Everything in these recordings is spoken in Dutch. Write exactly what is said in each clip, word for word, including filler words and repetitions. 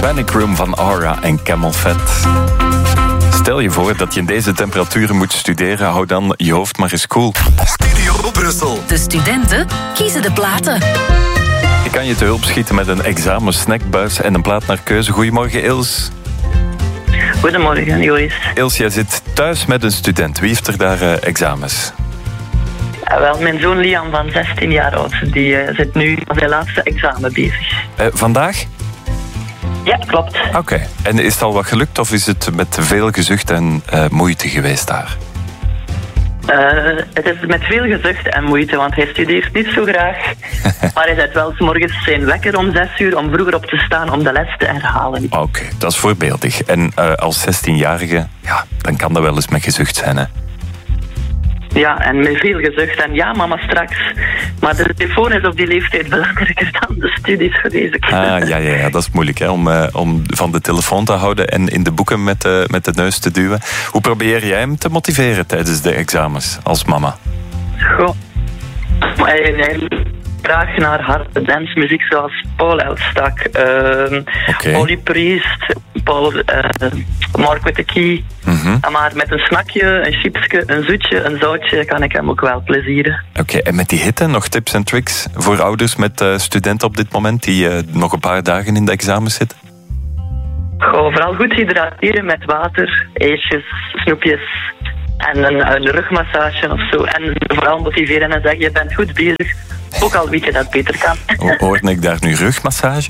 Panic Room van Aura en Camel Fat. Stel je voor dat je in deze temperaturen moet studeren, hou dan je hoofd maar eens koel. Studio Brussel. De studenten kiezen de platen. Ik kan je te hulp schieten met een examen snackbuis en een plaat naar keuze. Goedemorgen, Els. Goedemorgen, Joris. Els, jij zit thuis met een student. Wie heeft er daar uh, examens? Uh, wel, mijn zoon Liam van zestien jaar oud, die uh, zit nu aan zijn laatste examen bezig. Uh, vandaag? Ja, klopt. Oké. Okay. En is het al wat gelukt of is het met veel gezucht en uh, moeite geweest daar? Uh, het is met veel gezucht en moeite, want hij studeert niet zo graag. Maar hij zet wel 's morgens zijn wekker om zes uur om vroeger op te staan om de les te herhalen. Oké, okay, dat is voorbeeldig. En uh, als zestienjarige, ja, dan kan dat wel eens met gezucht zijn, hè? Ja, en met veel gezucht. En ja, mama, straks. Maar de telefoon is op die leeftijd belangrijker dan de studies voor deze kinderen. Ah, ja, ja, ja, dat is moeilijk, hè, om, uh, om van de telefoon te houden en in de boeken met de, met de neus te duwen. Hoe probeer jij hem te motiveren tijdens de examens als mama? Goh. Hij, hij graag naar harde dansmuziek zoals Paul Elstak, uh, okay. Olly Priest, Paul, uh, Mark with the Key. Mm-hmm. Maar met een snakje, een chipsje, een zoetje, een zoutje kan ik hem ook wel plezieren. Oké, okay, en met die hitte nog tips en tricks voor ouders met uh, studenten op dit moment die uh, nog een paar dagen in de examens zitten? Goh, vooral goed hydrateren met water, ijsjes, snoepjes en een, een rugmassage of zo. En vooral motiveren en zeggen, je bent goed bezig, ook al weet je dat het beter kan. Hoorde ik daar nu rugmassage?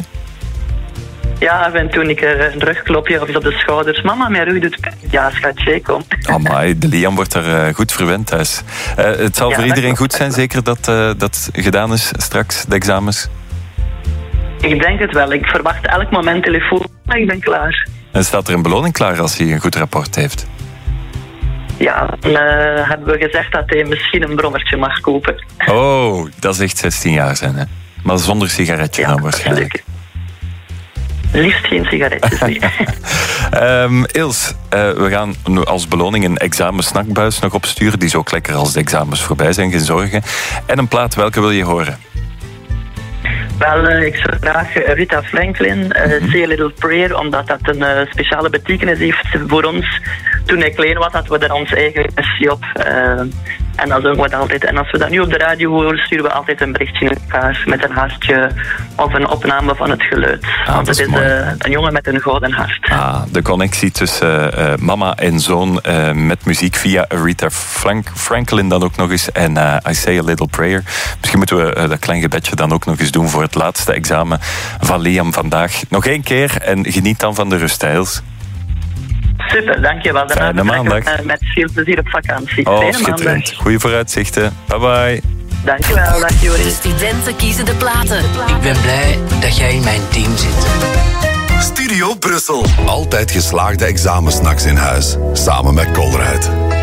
Ja, en toen ik een rugklopje of iets op de schouders. Mama, mijn rug doet pijn. Ja, schatje, kom. Amai, de Liam wordt er uh, goed verwend thuis. Uh, het zal ja, voor iedereen goed zijn, zeker dat uh, dat gedaan is straks, de examens? Ik denk het wel. Ik verwacht elk moment telefoon, maar ik ben klaar. En staat er een beloning klaar als hij een goed rapport heeft? Ja, dan uh, hebben we gezegd dat hij misschien een brommertje mag kopen. Oh, dat is echt zestien jaar zijn, hè? Maar zonder sigaretje ja, dan waarschijnlijk. Gelukkig. Liefst geen sigaretjes, nee. um, Els, uh, we gaan als beloning een examensnackbuis nog opsturen. Die is ook lekker als de examens voorbij zijn, geen zorgen. En een plaat, welke wil je horen? Wel, uh, ik zou graag Rita Franklin, uh, mm-hmm. Say a Little Prayer, omdat dat een uh, speciale betekenis heeft voor ons. Toen ik klein was, hadden we er ons eigen versie op. Uh, en dat zongen we dat altijd. En als we dat nu op de radio horen, sturen we altijd een berichtje in elkaar met een hartje of een opname van het geluid. Ah, Want het is, is uh, een jongen met een gouden hart. Ah, de connectie tussen uh, mama en zoon uh, met muziek via Rita Frank- Franklin dan ook nog eens. En uh, I Say a Little Prayer. Misschien moeten we uh, dat klein gebedje dan ook nog eens doen voor het laatste examen van Liam vandaag. Nog één keer en geniet dan van de rust, Els. Super, dankjewel. Fijne maandag. Met veel plezier op vakantie. Oh, schitterend. Goeie vooruitzichten. Bye bye. Dankjewel, dag Joris. De studenten kiezen de platen. Ik ben blij dat jij in mijn team zit. Studio Brussel. Altijd geslaagde examensnacks in huis. Samen met Colruyt.